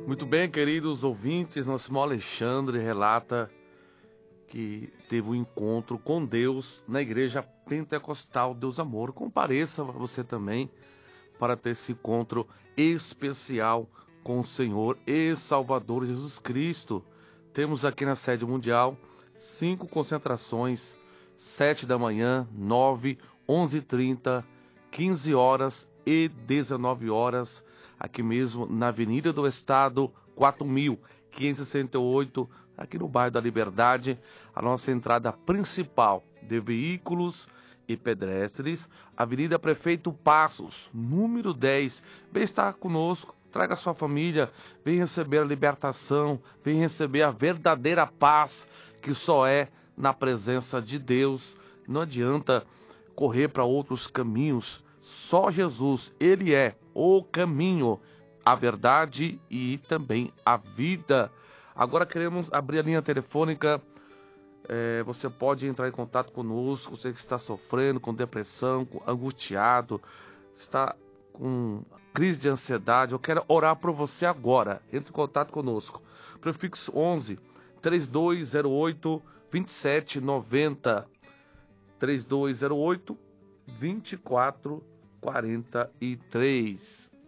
Muito bem, queridos ouvintes, nosso irmão Alexandre relata que teve um encontro com Deus na igreja pentecostal Deus Amor. Compareça você também para ter esse encontro especial com o Senhor e Salvador Jesus Cristo. Temos aqui na sede mundial 5 concentrações, 7 da manhã, 9, 11h30, 15 horas e 19 horas, aqui mesmo na Avenida do Estado, 4.568, aqui no bairro da Liberdade, a nossa entrada principal de veículos e pedestres, Avenida Prefeito Passos, número 10. Vem estar conosco, traga sua família, vem receber a libertação, vem receber a verdadeira paz que só é na presença de Deus. Não adianta correr para outros caminhos, só Jesus, Ele é o caminho, a verdade e também a vida. Agora queremos abrir a linha telefônica. Você pode entrar em contato conosco, você que está sofrendo com depressão, angustiado, está com crise de ansiedade. Eu quero orar por você agora. Entre em contato conosco. Prefixo 11 3208 2790 3208 2443.